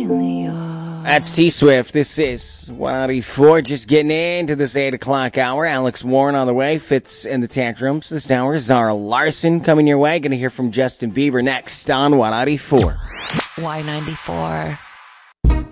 That's T-Swift. This is 194. Just getting into this 8 o'clock hour. Alex Warren on the way. Fitz in the Tantrums this hour. Zara Larson coming your way. Going to hear from Justin Bieber next on 194. Y94.